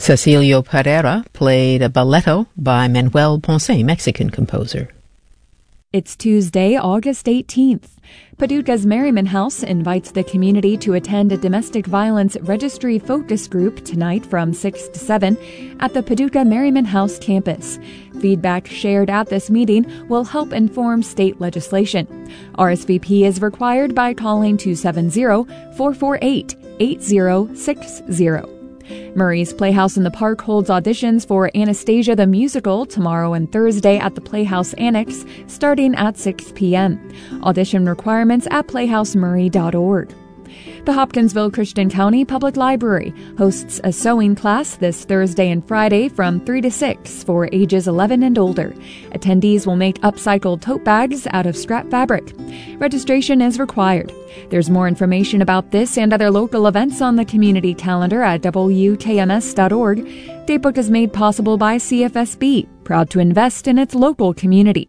Cecilio Pereira played a balletto by Manuel Ponce, Mexican composer. It's Tuesday, August 18th. Paducah's Merriman House invites the community to attend a domestic violence registry focus group tonight from 6 to 7 at the Paducah Merriman House campus. Feedback shared at this meeting will help inform state legislation. RSVP is required by calling 270-448-8060. Murray's Playhouse in the Park holds auditions for Anastasia the Musical tomorrow and Thursday at the Playhouse Annex, starting at 6 p.m. Audition requirements at playhousemurray.org. The Hopkinsville Christian County Public Library hosts a sewing class this Thursday and Friday from 3 to 6 for ages 11 and older. Attendees will make upcycled tote bags out of scrap fabric. Registration is required. There's more information about this and other local events on the community calendar at WKMS.org. Datebook is made possible by CFSB, proud to invest in its local community.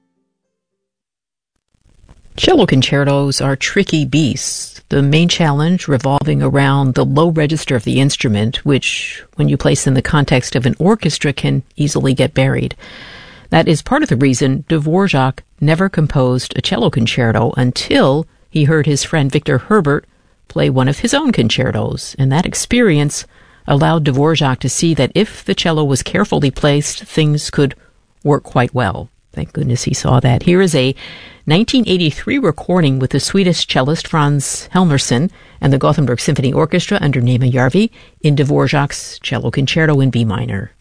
Cello concertos are tricky beasts, the main challenge revolving around the low register of the instrument, which, when you place in the context of an orchestra, can easily get buried. That is part of the reason Dvorak never composed a cello concerto until he heard his friend Victor Herbert play one of his own concertos, and that experience allowed Dvorak to see that if the cello was carefully placed, things could work quite well. Thank goodness he saw that. Here is a 1983 recording with the Swedish cellist Frans Helmerson and the Gothenburg Symphony Orchestra under Nema Järvi in Dvorak's Cello Concerto in B minor.